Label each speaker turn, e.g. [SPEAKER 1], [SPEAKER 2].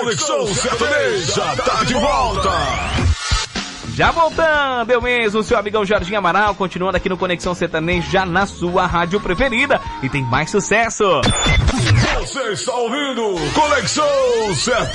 [SPEAKER 1] Conexão Sertaneja tá de volta.
[SPEAKER 2] Já voltando, eu mesmo, seu amigão Jorginho Amaral, continuando aqui no Conexão Sertaneja na sua rádio preferida. E tem mais sucesso.
[SPEAKER 1] Você está ouvindo Conexão Sertaneja.